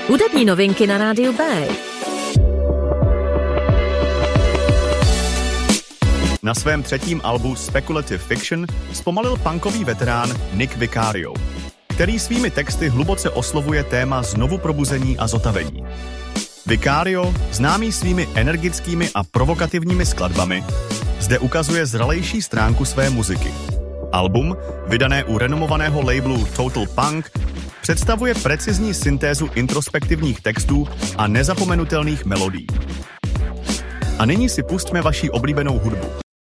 Hudební novinky na rádiu B. Na svém třetím albu Speculative Fiction zpomalil punkový veterán Nick Vicario, který svými texty hluboce oslovuje téma znovu probuzení a zotavení. Vicario, známý svými energickými a provokativními skladbami, zde ukazuje zralejší stránku své muziky. Album, vydané u renomovaného labelu Total Punk, představuje precizní syntézu introspektivních textů a nezapomenutelných melodií. A nyní si pustíme vaši oblíbenou hudbu.